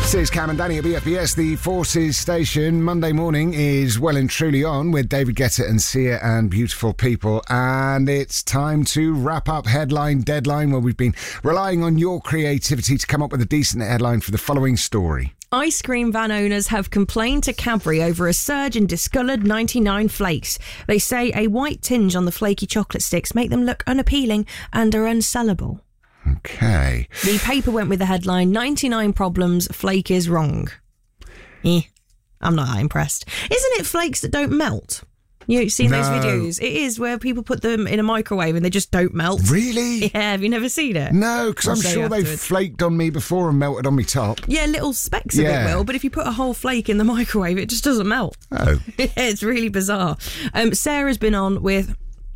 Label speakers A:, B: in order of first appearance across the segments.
A: This is Cam and Danny at BFBS, the Forces station. Monday morning is well and truly on with David Guetta and Sia and Beautiful People. And it's time to wrap up Headline Deadline, where we've been relying on your creativity to come up with a decent headline for the following story.
B: Ice cream van owners have complained to Cadbury over a surge in discoloured 99 flakes. They say a white tinge on the flaky chocolate sticks make them look unappealing and are unsellable.
A: Okay.
B: The paper went with the headline, 99 problems, flake is wrong. I'm not that impressed. Isn't it flakes that don't melt? You've seen those videos? It is, where people put them in a microwave and they just don't melt.
A: Really?
B: Yeah, have you never seen it?
A: No, because I'm sure they've flaked on me before and melted on me top.
B: Yeah, little specks of it will, but if you put a whole flake in the microwave, it just doesn't melt.
A: Oh.
B: Yeah, it's really bizarre. Sarah's been on with,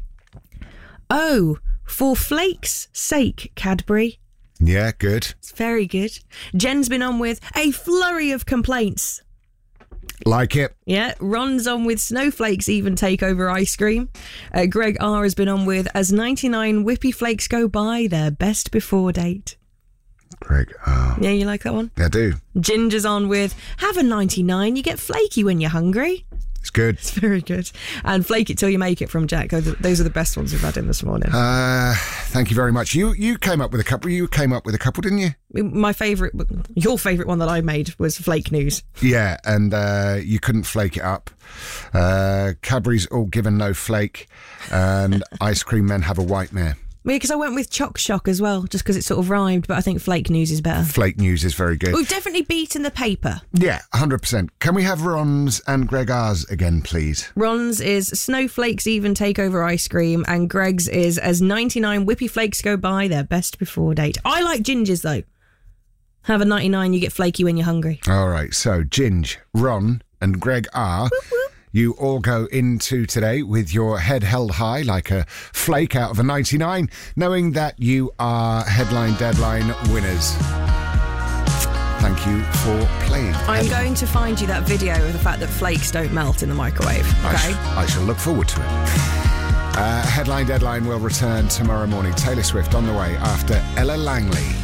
B: for flakes' sake, Cadbury.
A: Yeah, good.
B: It's very good. Jen's been on with a flurry of complaints.
A: Like it.
B: Yeah, Ron's on with snowflakes even take over ice cream. Greg R has been on with as 99 whippy flakes go by their best before date.
A: Greg R.
B: Yeah, you like that one?
A: I do.
B: Ginger's on with have a 99, you get flaky when you're hungry.
A: It's good.
B: It's very good. And flake it till you make it from Jack. Those are the best ones we've had in this morning.
A: Thank you very much. You came up with a couple. You came up with a couple, didn't you?
B: Your favourite one that I made was flake news.
A: Yeah, and you couldn't flake it up. Cadbury's all given no flake, and ice cream men have a white mare.
B: Yeah, because I went with Choc Shock as well, just because it sort of rhymed, but I think flake news is better.
A: Flake news is very good.
B: We've definitely beaten the paper.
A: Yeah, 100%. Can we have Ron's and Greg R's again, please?
B: Ron's is snowflakes even take over ice cream, and Greg's is as 99 whippy flakes go by their best before date. I like Ginger's, though. Have a 99, you get flaky when you're hungry.
A: All right, so Ginge, Ron and Greg R.
B: Whoop, whoop.
A: You all go into today with your head held high like a flake out of a 99, knowing that you are Headline Deadline winners. Thank you for playing.
B: I'm going to find you that video of the fact that flakes don't melt in the microwave. Okay?
A: I shall look forward to it. Headline Deadline will return tomorrow morning. Taylor Swift on the way after Ella Langley.